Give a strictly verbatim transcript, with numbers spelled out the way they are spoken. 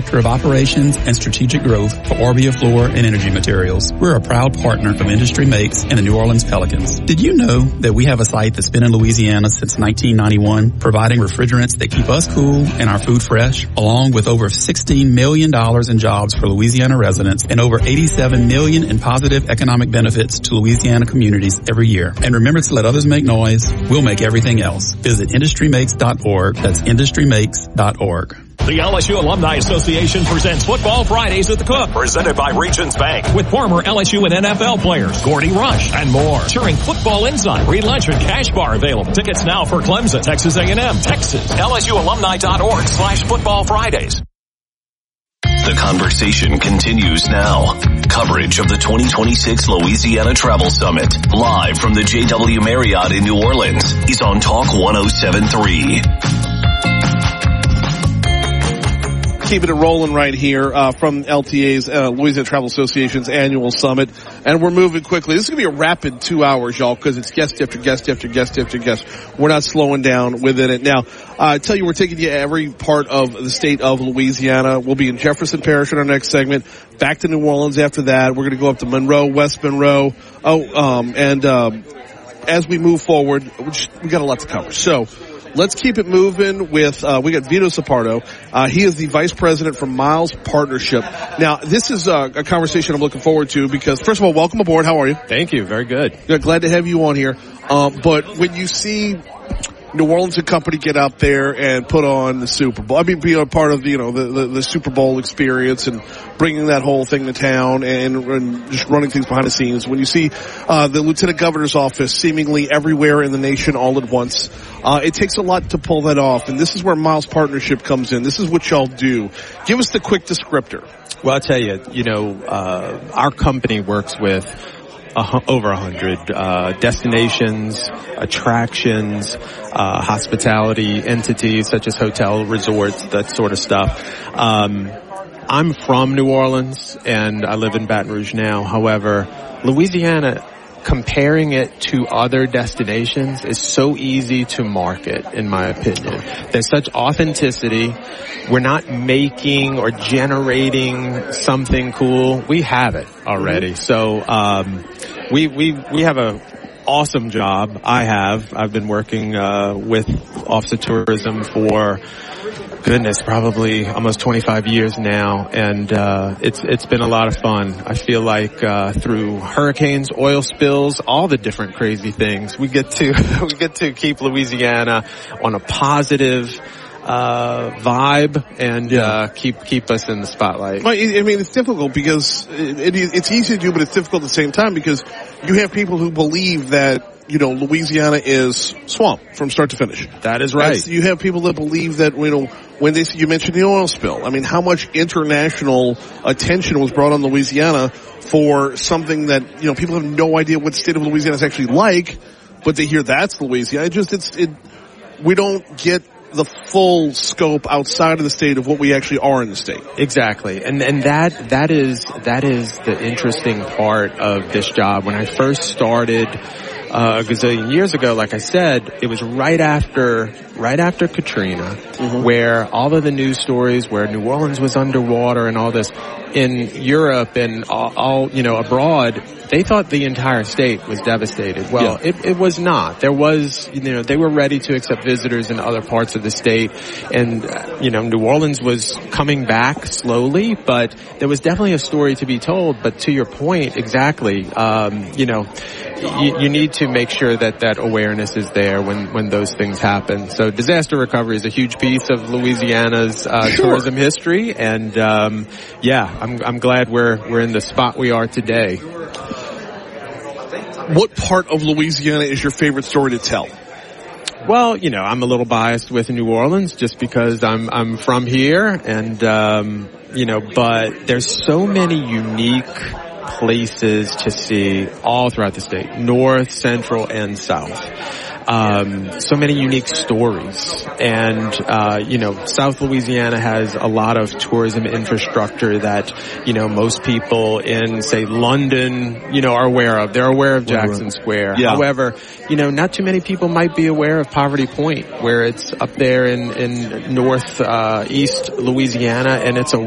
Director of Operations and Strategic Growth for Orbia Floor and Energy Materials. We're a proud partner of Industry Makes and the New Orleans Pelicans. Did you know that we have a site that's been in Louisiana since nineteen ninety-one, providing refrigerants that keep us cool and our food fresh, along with over sixteen million dollars in jobs for Louisiana residents and over eighty-seven million dollars in positive economic benefits to Louisiana communities every year. And remember to let others make noise. We'll make everything else. Visit industry makes dot org. That's industry makes dot org. The L S U Alumni Association presents Football Fridays at the Cook, presented by Regions Bank, with former L S U and N F L players, Gordy Rush, and more. Sharing Football Insight, free lunch and cash bar available. Tickets now for Clemson, Texas A and M, Texas, L S U alumni dot org slash Football Fridays. The conversation continues now. Coverage of the twenty twenty-six Louisiana Travel Summit, live from the J W Marriott in New Orleans, is on Talk one oh seven point three. Keeping it rolling right here uh, from L T A's, uh, Louisiana Travel Association's annual summit. And we're moving quickly. This is going to be a rapid two hours, y'all, because it's guest after guest after guest after guest. We're not slowing down within it. Now, uh, I tell you, we're taking you every part of the state of Louisiana. We'll be in Jefferson Parish in our next segment. Back to New Orleans after that. We're going to go up to Monroe, West Monroe. Oh, um, and um, as we move forward, we, just, we got a lot to cover. So, let's keep it moving with, uh, we got Vito Sapardo. Uh, he is the Vice President for Miles Partnership. Now, this is uh, a conversation I'm looking forward to because, first of all, welcome aboard. How are you? Thank you. Very good. Good. Glad to have you on here. Um, but when you see New Orleans and company get out there and put on the Super Bowl, I mean, be a part of, you know, the, the, the Super Bowl experience and bringing that whole thing to town and, and just running things behind the scenes. When you see, uh, the Lieutenant Governor's office seemingly everywhere in the nation all at once, uh, it takes a lot to pull that off. And this is where Miles Partnership comes in. This is what y'all do. Give us the quick descriptor. Well, I'll tell you, you know, uh, our company works with Uh, over a hundred uh, destinations, attractions, uh, hospitality entities such as hotel, resorts, that sort of stuff. Um, I'm from New Orleans and I live in Baton Rouge now. However, Louisiana, comparing it to other destinations is so easy to market, in my opinion. There's such authenticity. We're not making or generating something cool. We have it already. So, um, we, we, we have a awesome job. I have. I've been working, uh, with Office of Tourism for, goodness, probably almost twenty-five years now, and uh it's it's been a lot of fun. I feel like uh through hurricanes, oil spills, all the different crazy things, we get to we get to keep Louisiana on a positive uh vibe and yeah. uh keep keep us in the spotlight. Well, I mean, it's difficult because it, it, it's easy to do, but it's difficult at the same time because you have people who believe that, you know, Louisiana is swamp from start to finish. That is right. That's, you have people that believe that, you know, when they, you mentioned the oil spill. I mean, how much international attention was brought on Louisiana for something that, you know, people have no idea what the state of Louisiana is actually like, but they hear that's Louisiana. It just, it's, it, we don't get the full scope outside of the state of what we actually are in the state. Exactly. And and that that is that is the interesting part of this job. When I first started uh, a gazillion years ago, like I said, it was right after right after Katrina, mm-hmm. where all of the news stories where New Orleans was underwater and all this in Europe and all, all you know abroad, they thought the entire state was devastated. Well, yeah. it, it was not. There was, you know, they were ready to accept visitors in other parts of the state. And, uh, you know, New Orleans was coming back slowly, but there was definitely a story to be told. But to your point, exactly, um, you know, you, you need to make sure that that awareness is there when, when those things happen. So disaster recovery is a huge piece of Louisiana's uh, sure. tourism history. And, um, yeah, I'm, I'm glad we're, we're in the spot we are today. What part of Louisiana is your favorite story to tell? Well, you know, I'm a little biased with New Orleans just because I'm I'm from here, and um, you know, but there's so many unique places to see all throughout the state, north, central, and south. Um, so many unique stories. And, uh, you know, South Louisiana has a lot of tourism infrastructure that, you know, most people in, say, London, you know, are aware of. They're aware of Jackson Square. Yeah. However, you know, not too many people might be aware of Poverty Point, where it's up there in, in north, uh, east Louisiana, and it's a